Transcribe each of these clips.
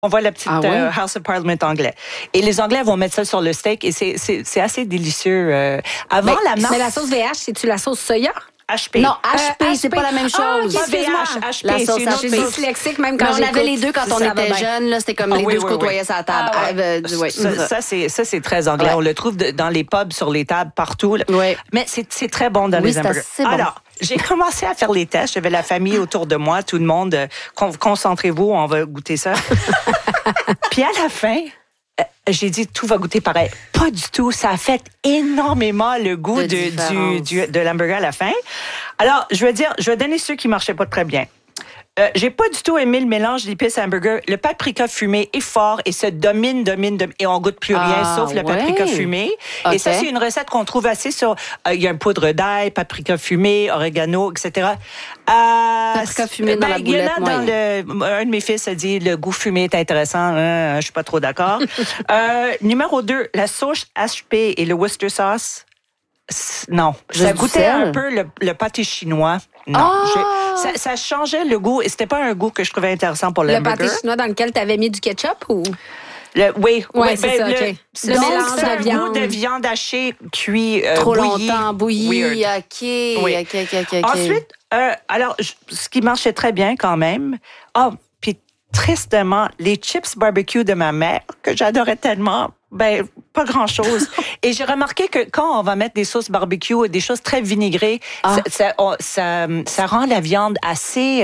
On voit la petite House of Parliament anglais. Et les Anglais vont mettre ça sur le steak et c'est assez délicieux. Avant la marque... Mais la sauce VH, c'est-tu la sauce soya? HP. Non, HP, c'est pas la même chose. Excuse-moi. HP, la sauce je suis dyslexique même quand on avait les deux quand on était jeunes. Là, c'était comme les deux se côtoyaient sur la table. Ça, c'est très anglais. On le trouve dans les pubs, sur les tables, partout. Mais c'est très bon dans les hamburgers. Bon. Alors, j'ai commencé à faire les tests. J'avais la famille autour de moi, tout le monde. Concentrez-vous, on va goûter ça. Puis à la fin... j'ai dit, tout va goûter pareil. Pas du tout. Ça a fait énormément le goût de l'hamburger à la fin. Alors, je vais donner ceux qui marchaient pas très bien. J'ai pas du tout aimé le mélange d'épices hamburger. Le paprika fumé est fort et se domine, et on goûte plus rien sauf le paprika fumé. Okay. Et ça, c'est une recette qu'on trouve assez sur... il y a un poudre d'ail, paprika fumé, oregano, etc. Paprika fumé dans la boulette, un de mes fils a dit, le goût fumé est intéressant. Je suis pas trop d'accord. Numéro 2, la sauce HP et le Worcester sauce. Non, ça goûtait un peu le pâté chinois. Non, ça changeait le goût et c'était pas un goût que je trouvais intéressant pour le hamburger. Le pâté chinois dans lequel tu avais mis du ketchup ou? Oui, c'est ça, OK. Le mélange de viande. Goût de viande hachée cuit trop longtemps, bouillie. OK. Ensuite, alors, ce qui marchait très bien quand même. Puis tristement, les chips barbecue de ma mère, que j'adorais tellement, pas grand-chose. Et j'ai remarqué que quand on va mettre des sauces barbecue et des choses très vinaigrées, ça rend la viande assez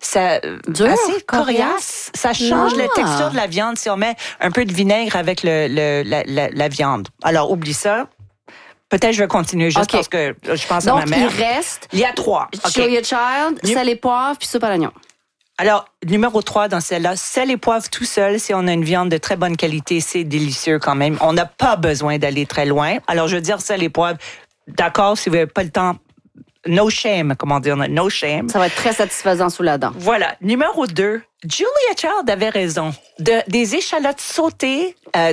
coriace. Ça change la texture de la viande si on met un peu de vinaigre avec la viande. Alors, oublie ça. Peut-être je vais continuer juste parce que je pense à ma mère. Donc, il y a 3. Show your child, sel et poivre, puis soupe à l'oignon. Alors, numéro 3 dans celle-là, sel et poivre tout seul, si on a une viande de très bonne qualité, c'est délicieux quand même. On n'a pas besoin d'aller très loin. Alors, je veux dire sel et poivre, d'accord, si vous n'avez pas le temps, no shame, comment dire, no shame. Ça va être très satisfaisant sous la dent. Voilà. Numéro 2, Julia Child avait raison. Des échalotes sautées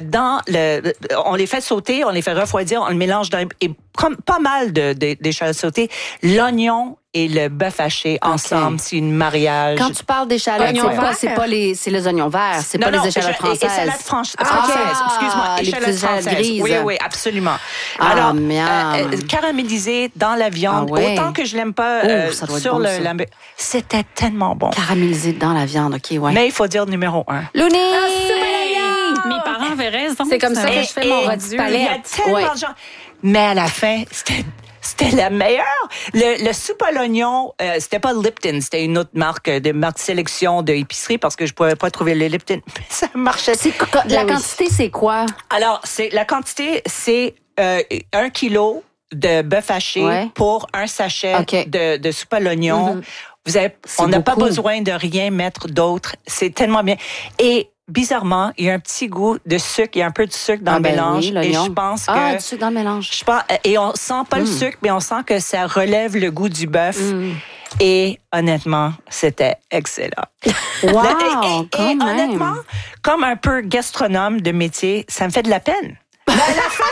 on les fait sauter, on les fait refroidir, on le mélange et pas mal d'échalotes sautées. L'oignon et le bœuf haché ensemble, c'est une mariage. Quand tu parles d'échalotes, c'est les oignons verts, c'est pas les échalotes françaises. Échalotes françaises, excuse-moi, échalotes françaises. Grises. Oui, absolument. Alors, caramélisé dans la viande, autant que je l'aime pas sur le c'était tellement bon. Caramélisé dans la viande, OK, ouais. Mais il faut dire numéro 1. Louni! Mes parents avaient raison. C'est comme ça que je fais mon rôti palette. Il y a tellement de gens. Mais à la fin, c'était la meilleure. Le soupe à l'oignon, c'était pas Lipton, c'était une autre marque sélection d'épicerie parce que je pouvais pas trouver le Lipton. Mais ça marchait. La quantité, c'est quoi? Alors, la quantité, c'est 1 kilo de bœuf haché pour un sachet de soupe à l'oignon. On n'a pas besoin de rien mettre d'autre. C'est tellement bien. Et bizarrement, il y a un petit goût de sucre. Il y a un peu de sucre dans le mélange. Oui, et je pense que... du sucre dans le mélange. Et on sent pas le sucre, mais on sent que ça relève le goût du bœuf. Et honnêtement, c'était excellent. Wow! Et honnêtement, comme un peu gastronome de métier, ça me fait de la peine. Mais à la fin...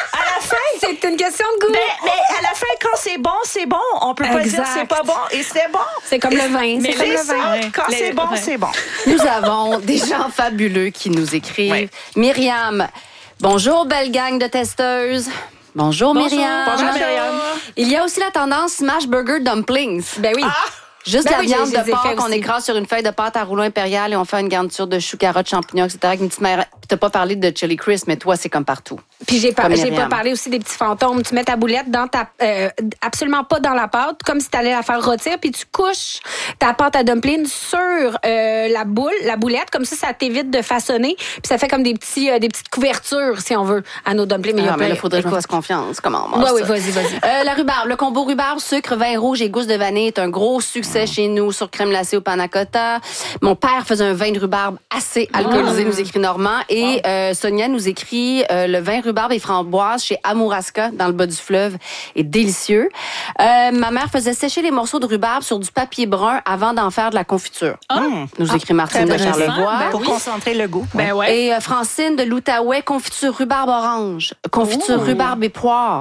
C'est une question de goût. Mais à la fin, quand c'est bon, on peut pas dire c'est pas bon et c'est bon. C'est comme le vin. Mais c'est ça. Quand c'est bon, c'est bon. Nous avons des gens fabuleux qui nous écrivent. Oui. Myriam, bonjour belle gang de testeuses. Bonjour Myriam. Bonjour Myriam. Il y a aussi la tendance Smash Burger Dumplings. Ben oui. Juste la viande de porc qu'on écrase sur une feuille de pâte à rouleau impérial et on fait une garniture de choux, carottes, champignons, etc. avec une petite mère. T'as pas parlé de chili crisp, mais toi, c'est comme partout. Puis j'ai pas parlé aussi des petits fantômes. Tu mets ta boulette dans absolument pas dans la pâte, comme si t'allais la faire rôtir, puis tu couches ta pâte à dumpling sur la boulette, comme ça t'évite de façonner, puis ça fait comme des petites couvertures, si on veut, à nos dumplings. Mais là, faudrait qu'on fasse confiance. Comment on mange ça? Oui, vas-y. La rhubarbe, le combo rhubarbe, sucre, vin rouge et gousse de vanille est un gros succès chez nous sur crème glacée au panna cotta. Mon père faisait un vin de rhubarbe assez alcoolisé, nous écrit Normand. Et Sonia nous écrit le vin rhubarbe et framboise chez Amouraska, dans le bas du fleuve, est délicieux. Ma mère faisait sécher les morceaux de rhubarbe sur du papier brun avant d'en faire de la confiture. Nous écrit Martine de Charlevoix. Pour concentrer le goût. Et Francine de l'Outaouais, confiture rhubarbe orange. Confiture rhubarbe et poire.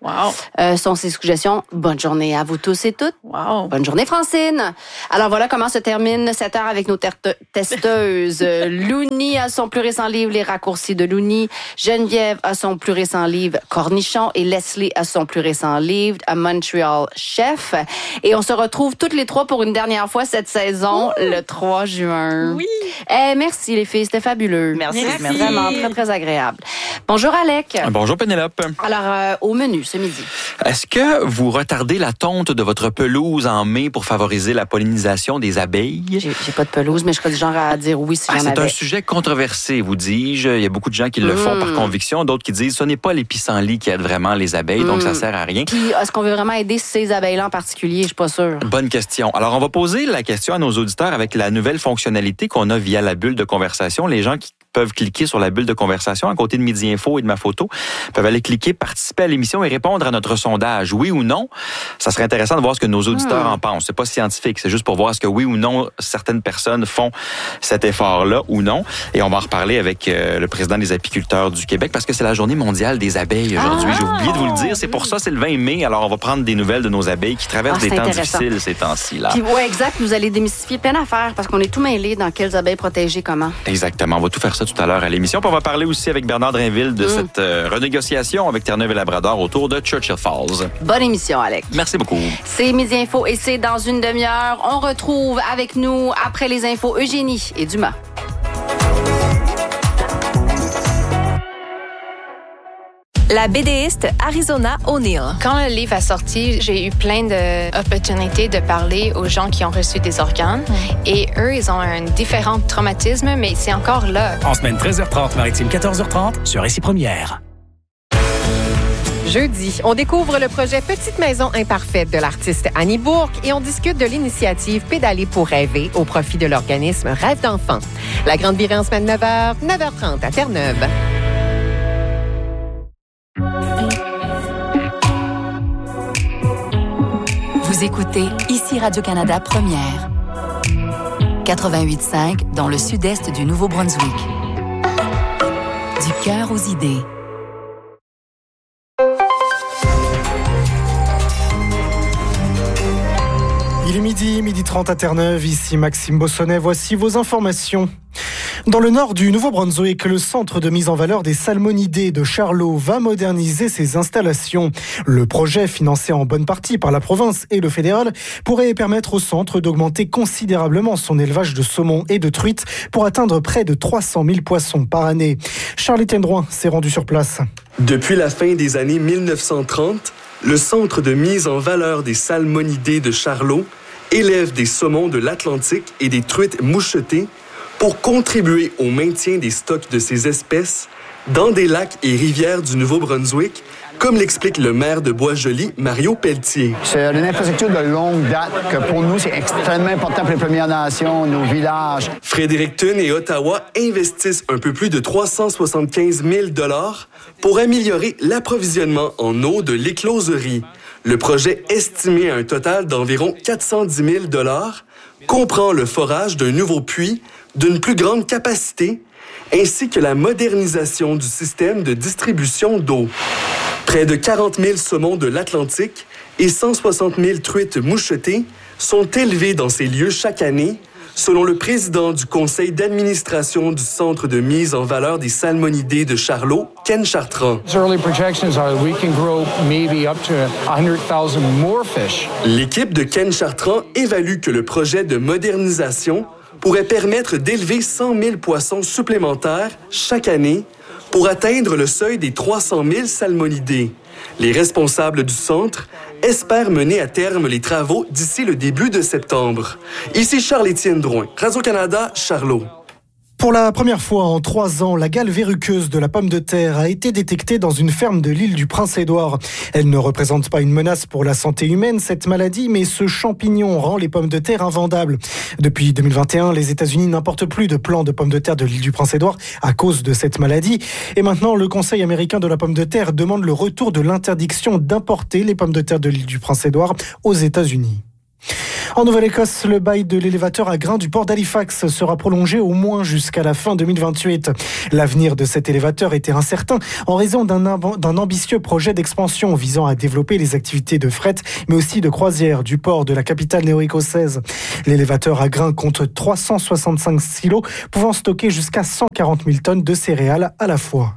Wow. Sont ses suggestions. Bonne journée à vous tous et toutes. Wow. Bonne journée, Francine. Alors voilà comment se termine cette heure avec nos testeuses. Louni a son plus récent livre, Les raccourcis de Louni. Geneviève a son plus récent livre, Cornichon. Et Leslie a son plus récent livre, A Montreal Chef. Et on se retrouve toutes les trois pour une dernière fois cette saison, le 3 juin. Oui. Merci les filles, c'était fabuleux. Merci. Vraiment très, très agréable. Bonjour Alec. Bonjour Pénélope. Alors, au menu ce midi. Est-ce que vous retardez la tonte de votre pelouse en mai pour favoriser la pollinisation des abeilles? J'ai pas de pelouse, mais je serais du genre à dire oui si j'en C'est avais. un sujet controversé, vous dis-je. Il y a beaucoup de gens qui le font par conviction, d'autres qui disent ce n'est pas les pissenlits qui aident vraiment les abeilles, donc ça sert à rien. Puis, est-ce qu'on veut vraiment aider ces abeilles-là en particulier? Je suis pas sûre. Bonne question. Alors, on va poser la question à nos auditeurs avec la nouvelle fonctionnalité qu'on a via la bulle de conversation. Les gens qui peuvent cliquer sur la bulle de conversation à côté de Midi Info et de ma photo, peuvent aller cliquer, participer à l'émission et répondre à notre sondage. Oui ou non? Ça serait intéressant de voir ce que nos auditeurs en pensent. C'est pas scientifique, c'est juste pour voir ce que oui ou non certaines personnes font cet effort-là ou non. Et on va en reparler avec le président des apiculteurs du Québec parce que c'est la journée mondiale des abeilles aujourd'hui. J'ai oublié de vous le dire. C'est pour ça, c'est le 20 mai. Alors, on va prendre des nouvelles de nos abeilles qui traversent des temps difficiles ces temps-ci. Là. Puis, ouais, exact. Vous allez démystifier plein d'affaires parce qu'on est tout mêlés dans quelles abeilles protéger comment. Exactement. On va tout faire ça tout à l'heure à l'émission. Puis on va parler aussi avec Bernard Drainville de cette renégociation avec Terre-Neuve et Labrador autour de Churchill Falls. Bonne émission, Alec. Merci beaucoup. C'est Midi Info et c'est dans une demi-heure. On retrouve avec nous, après les infos, Eugénie et Dumas. La BDiste Arizona O'Neill. Quand le livre a sorti, j'ai eu plein d'opportunités de parler aux gens qui ont reçu des organes. Et eux, ils ont un différent traumatisme, mais c'est encore là. En semaine 13h30, maritime 14h30, sur Récit Première. Jeudi, on découvre le projet Petite Maison Imparfaite de l'artiste Annie Bourque et on discute de l'initiative Pédaler pour rêver au profit de l'organisme Rêve d'enfant. La grande virée en semaine 9h, 9h30 à Terre-Neuve. Vous écoutez ici Radio-Canada Première. 88.5 dans le sud-est du Nouveau-Brunswick. Du cœur aux idées. Il est midi 30 à Terre-Neuve, ici Maxime Bossonnet, voici vos informations. Dans le nord du Nouveau-Brunswick, le centre de mise en valeur des salmonidés de Charlot va moderniser ses installations. Le projet, financé en bonne partie par la province et le fédéral, pourrait permettre au centre d'augmenter considérablement son élevage de saumon et de truites pour atteindre près de 300 000 poissons par année. Charles-Étienne Drouin s'est rendu sur place. Depuis la fin des années 1930, le centre de mise en valeur des salmonidés de Charlot élève des saumons de l'Atlantique et des truites mouchetées pour contribuer au maintien des stocks de ces espèces dans des lacs et rivières du Nouveau-Brunswick, comme l'explique le maire de Bois-Joli, Mario Pelletier. C'est une infrastructure de longue date que pour nous, c'est extrêmement important pour les Premières Nations, nos villages. Fredericton et Ottawa investissent un peu plus de 375 000 $ pour améliorer l'approvisionnement en eau de l'écloserie. Le projet, estimé à un total d'environ 410 000 $, comprend le forage d'un nouveau puits d'une plus grande capacité, ainsi que la modernisation du système de distribution d'eau. Près de 40 000 saumons de l'Atlantique et 160 000 truites mouchetées sont élevés dans ces lieux chaque année, selon le président du conseil d'administration du Centre de mise en valeur des salmonidés de Charlot, Ken Chartrand. L'équipe de Ken Chartrand évalue que le projet de modernisation pourrait permettre d'élever 100 000 poissons supplémentaires chaque année pour atteindre le seuil des 300 000 salmonidés. Les responsables du centre espèrent mener à terme les travaux d'ici le début de septembre. Ici Charles-Étienne Drouin, Radio-Canada, Charlot. Pour la première fois en 3 ans, la gale verruqueuse de la pomme de terre a été détectée dans une ferme de l'île du Prince-Édouard. Elle ne représente pas une menace pour la santé humaine, cette maladie, mais ce champignon rend les pommes de terre invendables. Depuis 2021, les États-Unis n'importent plus de plants de pommes de terre de l'île du Prince-Édouard à cause de cette maladie. Et maintenant, le Conseil américain de la pomme de terre demande le retour de l'interdiction d'importer les pommes de terre de l'île du Prince-Édouard aux États-Unis. En Nouvelle-Écosse, le bail de l'élévateur à grains du port d'Halifax sera prolongé au moins jusqu'à la fin 2028. L'avenir de cet élévateur était incertain en raison d'un ambitieux projet d'expansion visant à développer les activités de fret, mais aussi de croisière du port de la capitale néo-écossaise. L'élévateur à grains compte 365 silos, pouvant stocker jusqu'à 140 000 tonnes de céréales à la fois.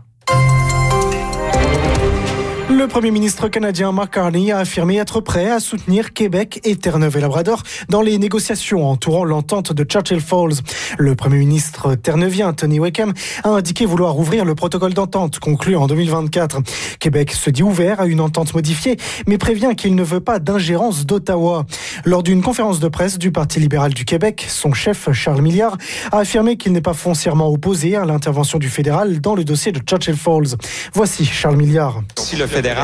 Le Premier ministre canadien Mark Carney a affirmé être prêt à soutenir Québec et Terre-Neuve-et-Labrador dans les négociations entourant l'entente de Churchill Falls. Le Premier ministre terre-neuvien Tony Wickham a indiqué vouloir ouvrir le protocole d'entente conclu en 2024. Québec se dit ouvert à une entente modifiée, mais prévient qu'il ne veut pas d'ingérence d'Ottawa. Lors d'une conférence de presse du Parti libéral du Québec, son chef Charles Milliard a affirmé qu'il n'est pas foncièrement opposé à l'intervention du fédéral dans le dossier de Churchill Falls. Voici Charles Milliard. Si le fédéral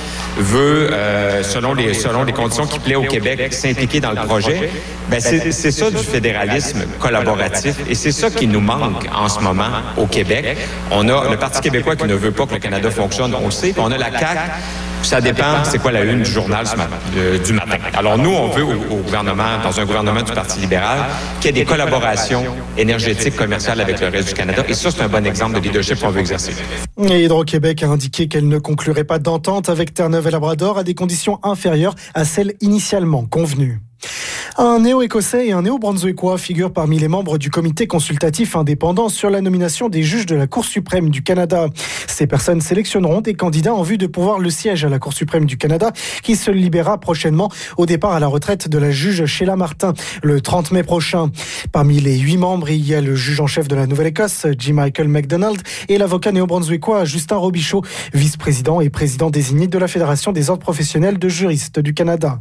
veut, selon les conditions qui plaît au Québec, s'impliquer dans le projet, ben c'est ça du fédéralisme collaboratif et c'est ça qui nous manque en ce moment au Québec. On a le Parti québécois qui ne veut pas que le Canada fonctionne, on le sait, puis on a la CAQ. Ça dépend, c'est quoi la une du journal du matin. Alors nous, on veut au gouvernement, dans un gouvernement du Parti libéral, qu'il y ait des collaborations énergétiques, commerciales avec le reste du Canada. Et ça, c'est un bon exemple de leadership qu'on veut exercer. Et Hydro-Québec a indiqué qu'elle ne conclurait pas d'entente avec Terre-Neuve-et-Labrador à des conditions inférieures à celles initialement convenues. Un néo-écossais et un néo-brunswickois figurent parmi les membres du comité consultatif indépendant sur la nomination des juges de la Cour suprême du Canada. Ces personnes sélectionneront des candidats en vue de pouvoir le siège à la Cour suprême du Canada qui se libérera prochainement au départ à la retraite de la juge Sheila Martin le 30 mai prochain. Parmi les 8 membres, il y a le juge en chef de la Nouvelle-Écosse, J. Michael McDonald, et l'avocat néo-brunswickois Justin Robichaud, vice-président et président désigné de la Fédération des ordres professionnels de juristes du Canada.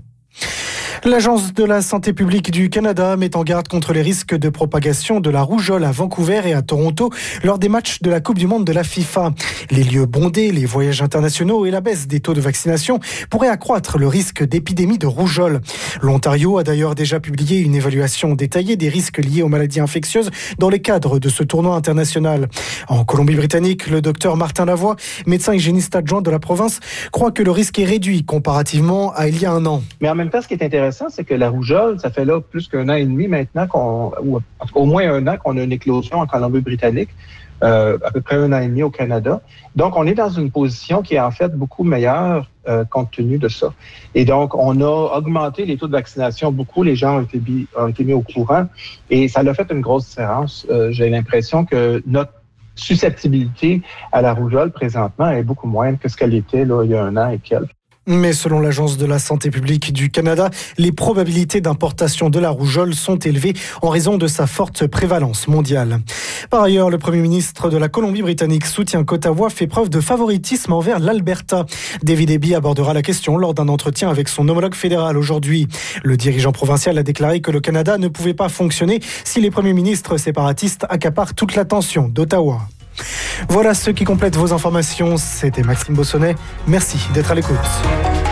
L'Agence de la santé publique du Canada met en garde contre les risques de propagation de la rougeole à Vancouver et à Toronto lors des matchs de la Coupe du monde de la FIFA. Les lieux bondés, les voyages internationaux et la baisse des taux de vaccination pourraient accroître le risque d'épidémie de rougeole. L'Ontario a d'ailleurs déjà publié une évaluation détaillée des risques liés aux maladies infectieuses dans le cadre de ce tournoi international. En Colombie-Britannique, le docteur Martin Lavoie, médecin hygiéniste adjoint de la province, croit que le risque est réduit comparativement à il y a un an. Mais en même temps, ce qui est intéressant, c'est que la rougeole, ça fait là plus qu'un an et demi maintenant, ou au moins un an qu'on a une éclosion en Colombie-Britannique, à peu près un an et demi au Canada. Donc, on est dans une position qui est en fait beaucoup meilleure compte tenu de ça. Et donc, on a augmenté les taux de vaccination beaucoup, les gens ont été mis au courant et ça a fait une grosse différence. J'ai l'impression que notre susceptibilité à la rougeole présentement est beaucoup moindre que ce qu'elle était là, il y a un an et quelques. Mais selon l'Agence de la santé publique du Canada, les probabilités d'importation de la rougeole sont élevées en raison de sa forte prévalence mondiale. Par ailleurs, le Premier ministre de la Colombie-Britannique soutient qu'Ottawa fait preuve de favoritisme envers l'Alberta. David Eby abordera la question lors d'un entretien avec son homologue fédéral aujourd'hui. Le dirigeant provincial a déclaré que le Canada ne pouvait pas fonctionner si les premiers ministres séparatistes accaparent toute l'attention d'Ottawa. Voilà ce qui complète vos informations. C'était Maxime Bossonnet. Merci d'être à l'écoute.